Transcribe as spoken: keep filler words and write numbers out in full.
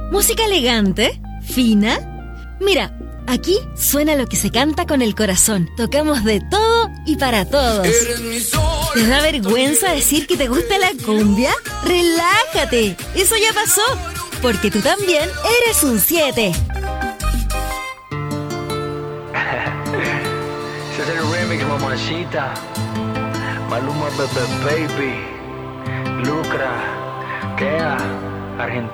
Música elegante, fina. Mira, aquí suena lo que se canta con el corazón. Tocamos de todo y para todos. ¿Te da vergüenza decir que te gusta la cumbia? ¡Relájate! Eso ya pasó, porque tú también eres un siete. Ese es el remix, mamacita. Maluma, Bebe Baby. Lucra. Kea. Argentina.